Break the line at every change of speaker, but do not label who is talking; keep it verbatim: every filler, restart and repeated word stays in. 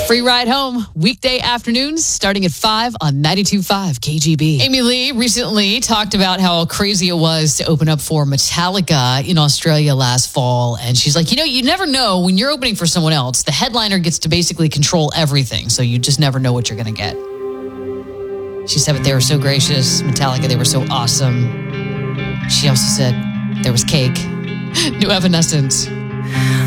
Free ride home, weekday afternoons, starting at five on ninety-two point five K G B. Amy Lee recently talked about how crazy it was to open up for Metallica in Australia last fall. And she's like, you know, you never know when you're opening for someone else. The headliner gets to basically control everything. So you just never know what you're going to get. She said, but they were so gracious. Metallica, they were so awesome. She also said there was cake. New Evanescence.